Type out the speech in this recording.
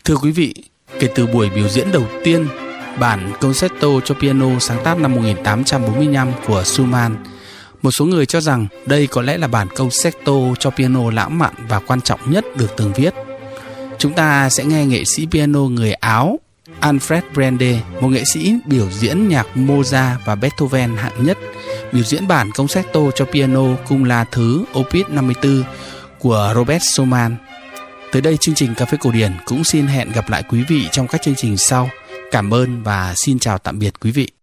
Thưa quý vị, kể từ buổi biểu diễn đầu tiên, bản Concerto cho piano sáng tác năm 1845 của Schumann, một số người cho rằng đây có lẽ là bản Concerto cho piano lãng mạn và quan trọng nhất được từng viết. Chúng ta sẽ nghe nghệ sĩ piano người Áo Alfred Brende, một nghệ sĩ biểu diễn nhạc Mozart và Beethoven hạng nhất, biểu diễn bản Concerto cho piano cung La thứ Opus 54 của Robert Schumann. Tới đây chương trình Cà phê Cổ điển cũng xin hẹn gặp lại quý vị trong các chương trình sau. Cảm ơn và xin chào tạm biệt quý vị.